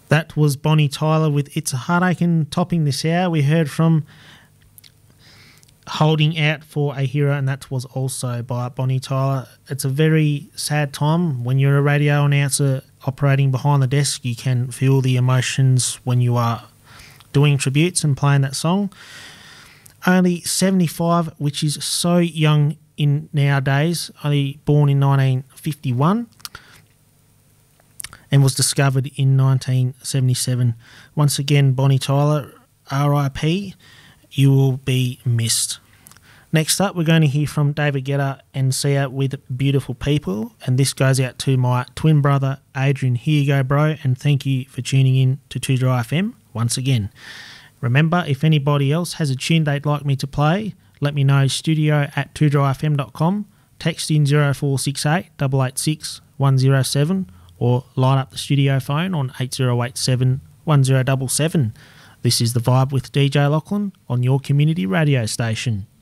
That was Bonnie Tyler with It's a Heartache, and topping this hour we heard from Holding Out for a Hero, and that was also by Bonnie Tyler. It's a very sad time when you're a radio announcer operating behind the desk. You can feel the emotions when you are doing tributes and playing that song. Only 75, which is so young in nowadays, only born in 1951 and was discovered in 1977. Once again, Bonnie Tyler, RIP. You will be missed. Next up, we're going to hear from David Guetta and Sia with Beautiful People, and this goes out to my twin brother, Adrian. Here you go, bro, and thank you for tuning in to 2 Dry FM once again. Remember, if anybody else has a tune they'd like me to play, let me know, studio@2dryfm.com, text in 0468 886 107, or light up the studio phone on 8087 1077. This is The Vibe with DJ Lachlan on your community radio station.